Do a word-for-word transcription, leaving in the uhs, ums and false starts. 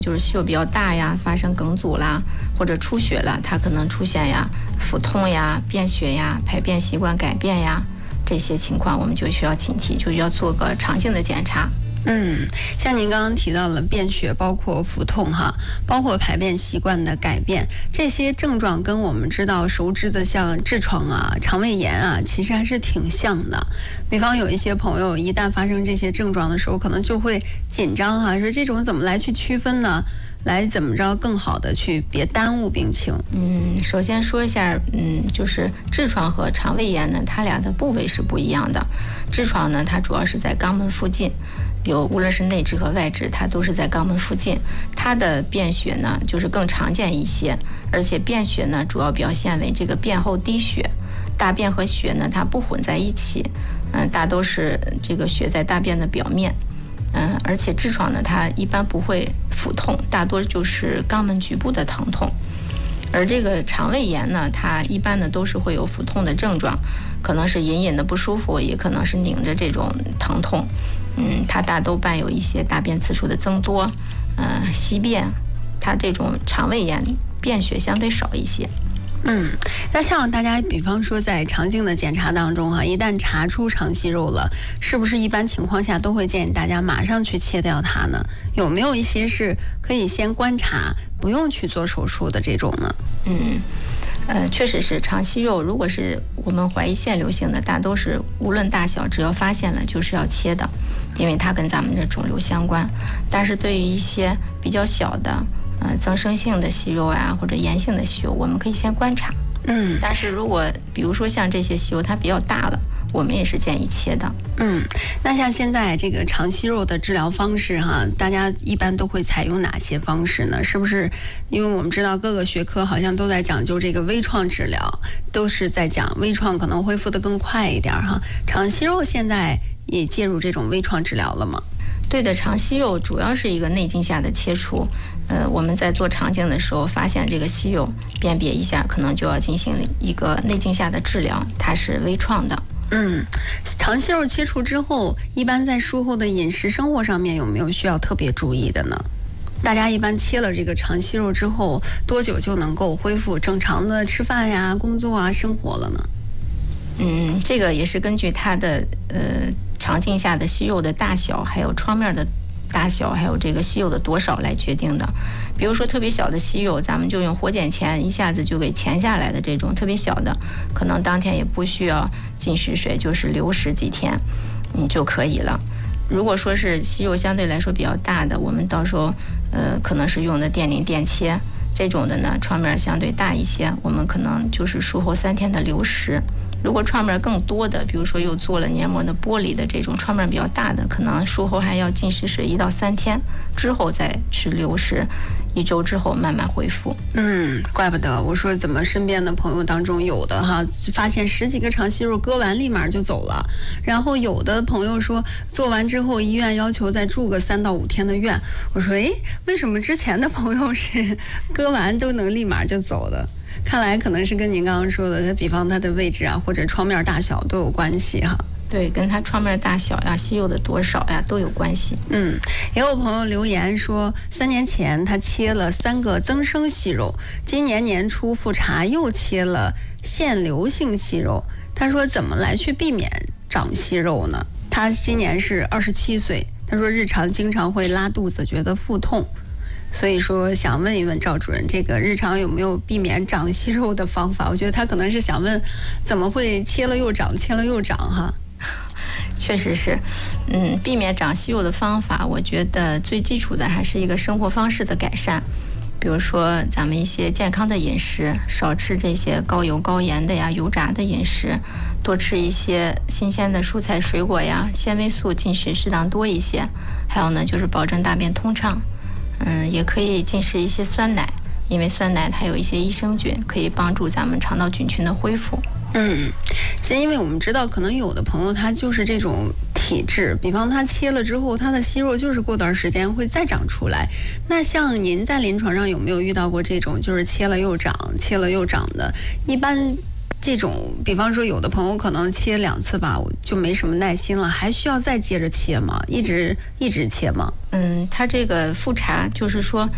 就是息肉比较大呀，发生梗阻啦，或者出血了，它可能出现呀腹痛呀、便血呀、排便习惯改变呀，这些情况我们就需要警惕，就要做个肠镜的检查。 嗯，像您刚刚提到了便血，包括腹痛哈，包括排便习惯的改变，这些症状跟我们知道熟知的像痔疮啊、肠胃炎啊，其实还是挺像的。比方有一些朋友一旦发生这些症状的时候，可能就会紧张哈，说这种怎么来去区分呢？来怎么着更好的去别耽误病情？ 嗯，首先说一下，嗯，就是痔疮和肠胃炎呢，它俩的部位是不一样的。痔疮呢，它主要是在肛门附近。有无论是内痔和外痔，它都是在肛门附近，它的便血呢就是更常见一些，而且便血呢主要表现为这个便后滴血，大便和血呢它不混在一起，嗯，大都是这个血在大便的表面，嗯，而且痔疮呢它一般不会腹痛，大多就是肛门局部的疼痛。而这个肠胃炎呢，它一般呢都是会有腹痛的症状，可能是隐隐的不舒服，也可能是拧着这种疼痛。嗯，它大都伴有一些大便次数的增多，呃，稀便，它这种肠胃炎便血相对少一些。 嗯，那像大家比方说在肠镜的检查当中哈，一旦查出肠息肉了，是不是一般情况下都会建议大家马上去切掉它呢？有没有一些是可以先观察，不用去做手术的这种呢？ 嗯。呃，确实是肠息肉，如果是我们怀疑腺瘤性的，大都是无论大小，只要发现了就是要切的，因为它跟咱们的肿瘤相关。但是对于一些比较小的，呃，增生性的息肉啊，或者炎性的息肉，我们可以先观察。 嗯， 但是如果比如说像这些息肉它比较大了，我们也是建议切的。 嗯，那像现在这个肠息肉的治疗方式哈，大家一般都会采用哪些方式呢？是不是？因为我们知道各个学科好像都在讲究这个微创治疗，都是在讲微创可能恢复得更快一点哈。肠息肉现在也介入这种微创治疗了吗？ 对的，肠息肉主要是一个内镜下的切除，呃，我们在做肠镜的时候发现这个息肉，辨别一下，可能就要进行一个内镜下的治疗，它是微创的。 嗯，肠息肉切除之后，一般在术后的饮食生活上面有没有需要特别注意的呢？大家一般切了这个肠息肉之后，多久就能够恢复正常的吃饭呀、工作啊、生活了呢？ 嗯，这个也是根据它的呃肠镜下的息肉的大小，还有创面的大小，还有这个息肉的多少来决定的。比如说特别小的息肉，咱们就用活检钳一下子就给钳下来的这种特别小的，可能当天也不需要进食水，就是流食几天，嗯就可以了。如果说是息肉相对来说比较大的，我们到时候呃可能是用的电凝电切这种的呢，创面相对大一些，我们可能就是术后三天的流食。如果创面更多的，比如说又做了黏膜的剥离的这种创面比较大的，可能术后还要进食水一到三天之后再吃流食，一周之后慢慢恢复。 嗯，怪不得我说怎么身边的朋友当中有的哈，发现十几个肠息肉割完立马就走了，然后有的朋友说做完之后医院要求再住个三到五天的院。我说诶，为什么之前的朋友是割完都能立马就走的？看来可能是跟您刚刚说的，它比方它的位置啊，或者创面大小都有关系哈。 对，跟它创面大小呀、息肉的多少呀都有关系。 嗯，也有朋友留言说，三年前他切了三个增生息肉，今年年初复查又切了腺瘤性息肉。他说怎么来去避免长息肉呢？他今年是二十七岁，他说日常经常会拉肚子，觉得腹痛。所以说想问一问赵主任，这个日常有没有避免长息肉的方法？我觉得他可能是想问，怎么会切了又长，切了又长哈？ 确实是，嗯，避免长息肉的方法，我觉得最基础的还是一个生活方式的改善。比如说咱们一些健康的饮食，少吃这些高油高盐的呀、油炸的饮食，多吃一些新鲜的蔬菜水果呀，纤维素进食适当多一些。还有呢，就是保证大便通畅。嗯，也可以进食一些酸奶，因为酸奶它有一些益生菌，可以帮助咱们肠道菌群的恢复。 嗯，其实因为我们知道，可能有的朋友他就是这种体质，比方他切了之后，他的息肉就是过段时间会再长出来。那像您在临床上有没有遇到过这种就是切了又长，切了又长的？一般这种，比方说有的朋友可能切两次吧，就没什么耐心了，还需要再接着切吗？一直一直切吗？ 嗯，它这个复查就是说